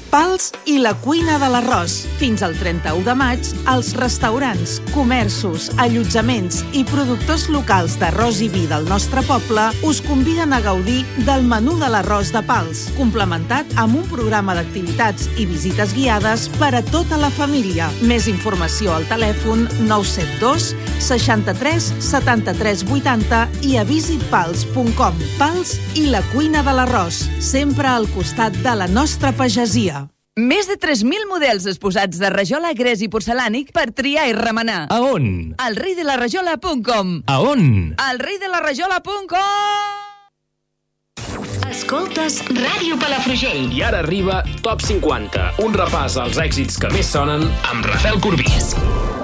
Pals i la cuina de l'arròs. Fins al 31 de maig, els restaurants, comerços, allotjaments i productors locals d'arròs i vi del nostre poble us conviden a gaudir del menú de l'arròs de Pals, complementat amb un programa d'activitats i visites guiades per a tota la família. Més informació al telèfon 972 63 73 80 i a visitpals.com. Pals i la cuina de l'arròs, sempre al costat de la nostra pagesia. Més de 3.000 models exposats de rajola, gres i porcelànic per triar i remenar. A on? Al reidelaраjola.com. A on? Al reidelaраjola.com. Escoltes Ràdio Palafrugell. I ara arriba Top 50, un repàs als èxits que més sonen amb Rafael Corbí.